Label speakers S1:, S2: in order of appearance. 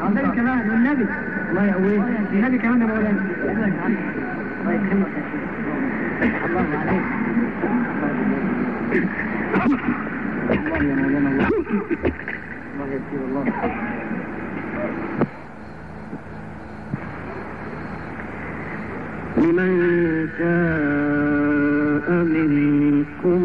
S1: النبي كمان والنبي الله يقويه النبي كمان يا مولانا الله يكرمك يا شيخ الله عليك الله يا مولانا الله يسير الله
S2: لمن شاء منكم